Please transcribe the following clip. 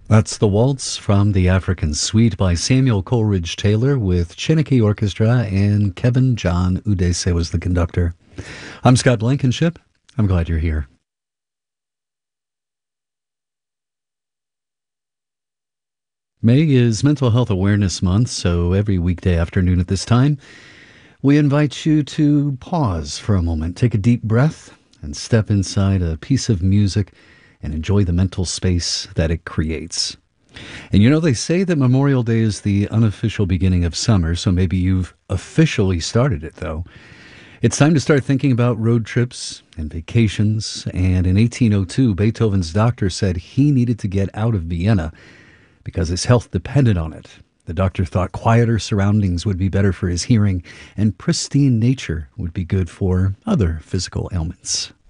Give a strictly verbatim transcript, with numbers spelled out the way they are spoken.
That's the waltz from the African Suite by Samuel Coleridge Taylor with Chineke Orchestra, and Kevin John Udese was the conductor. I'm Scott Blankenship. I'm glad you're here. May is Mental Health Awareness Month, so every weekday afternoon at this time, we invite you to pause for a moment, take a deep breath, and step inside a piece of music and enjoy the mental space that it creates. And you know, they say that Memorial Day is the unofficial beginning of summer, so maybe you've officially started it, though. It's time to start thinking about road trips and vacations, and in eighteen oh two, Beethoven's doctor said he needed to get out of Vienna because his health depended on it. The doctor thought quieter surroundings would be better for his hearing, and pristine nature would be good for other physical ailments.